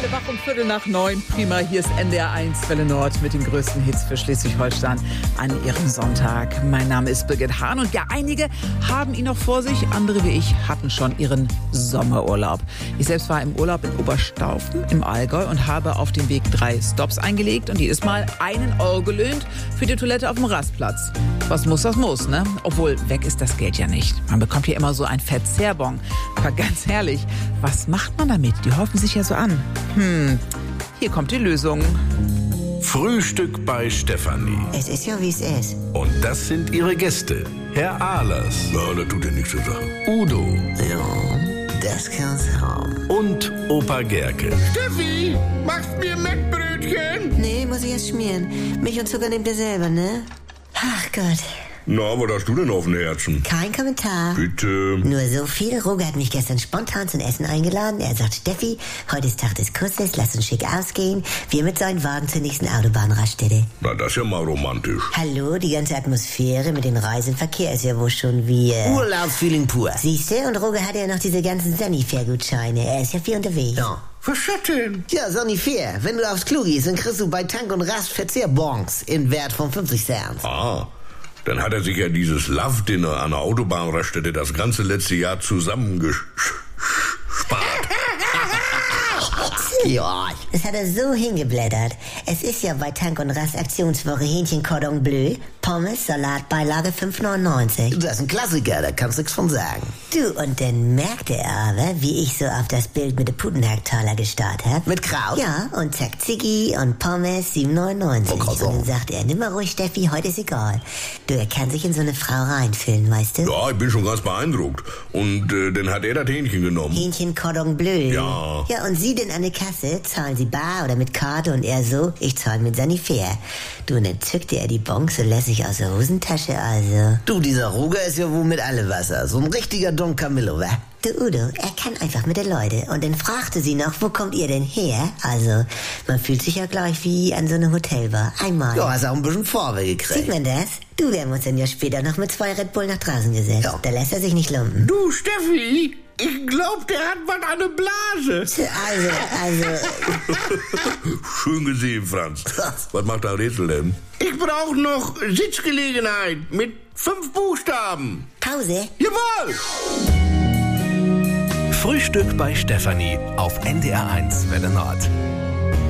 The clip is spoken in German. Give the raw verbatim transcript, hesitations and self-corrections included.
alle wach um Viertel nach neun. Prima, hier ist N D R eins Welle Nord mit den größten Hits für Schleswig-Holstein an ihrem Sonntag. Mein Name ist Birgit Hahn und ja, einige haben ihn noch vor sich, andere wie ich hatten schon ihren Sommerurlaub. Ich selbst war im Urlaub in Oberstaufen im Allgäu und habe auf dem Weg drei Stops eingelegt und jedes Mal einen Euro gelöhnt für die Toilette auf dem Rastplatz. Was muss, das muss, ne? Obwohl, weg ist das Geld ja nicht. Man bekommt hier immer so ein Verzehrbon. Aber ganz ehrlich, was macht man damit? Die häufen sich ja so an. Hm, hier kommt die Lösung. Frühstück bei Stefanie. Es ist ja, wie es ist. Und das sind ihre Gäste. Herr Ahlers. Ja, das tut ja nichts zur Sache. Udo. Ja, das kann's haben. Und Opa Gerke. Steffi, machst mir Mettbrötchen? Nee, muss ich erst schmieren. Milch und Zucker nehmt ihr selber, ne? Ach Gott. Na, was hast du denn auf dem Herzen? Kein Kommentar. Bitte. Nur so viel. Roger hat mich gestern spontan zum Essen eingeladen. Er sagt, Steffi, heute ist Tag des Kusses, lass uns schick ausgehen. Wir mit seinem Wagen zur nächsten Autobahnraststätte. Na, das ist ja mal romantisch. Hallo, die ganze Atmosphäre mit dem Reisenverkehr ist ja wohl schon wie... Äh Urlaubsfeeling pur. Siehste, und Roger hat ja noch diese ganzen Sanifair-Gutscheine. Er ist ja viel unterwegs. Ja. Was ist das denn? Ja, Sanifair. Wenn du aufs Klo gehst, dann kriegst du bei Tank und Rast Verzehrbons in Wert von fünfzig Cent. Ah, dann hat er sich ja dieses Love-Dinner an der Autobahnraststätte das ganze letzte Jahr zusammengespart. Ja. Das hat er so hingeblättert. Es ist ja bei Tank und Rast Aktionswoche Hähnchen Cordon Bleu, Pommes, Salatbeilage fünf neunundneunzig. Das ist ein Klassiker, da kannst du nichts von sagen. Du, und dann merkte er aber, wie ich so auf das Bild mit dem Putenhacktaler gestarrt hab. Mit Kraut? Ja, und zack, Ziggy und Pommes sieben neunundneunzig. Oh, und dann sagt er, nimm mal ruhig, Steffi, heute ist egal. Du, er kann sich in so eine Frau reinfühlen, weißt du? Ja, ich bin schon ganz beeindruckt. Und äh, dann hat er das Hähnchen genommen. Hähnchen Cordon Bleu. Ja. Ja, und Sie denn an der Kasse, zahlen Sie bar oder mit Karte? Und er so, ich zahle mit Sanifair. Du, und dann zückte er die Bonks so lässig aus der Hosentasche, also. Du, dieser Roger ist ja wohl mit alle Wasser. So ein richtiger Don Camillo, wa? Du, Udo, er kann einfach mit den Leuten. Und dann fragte sie noch, wo kommt ihr denn her? Also, man fühlt sich ja gleich wie an so einer Hotelbar. Einmal. Ja, hast auch ein bisschen Farbe gekriegt. Sieht man das? Du, wir haben uns dann ja später noch mit zwei Red Bull nach draußen gesetzt. Ja. Da lässt er sich nicht lumpen. Du, Steffi, ich glaub, der hat was an der Blase. Also, also... Schön gesehen, Franz. Was macht der Rätsel denn? Ich brauche noch Sitzgelegenheit mit fünf Buchstaben. Pause? Jawohl! Frühstück bei Stefanie auf N D R eins Welle Nord.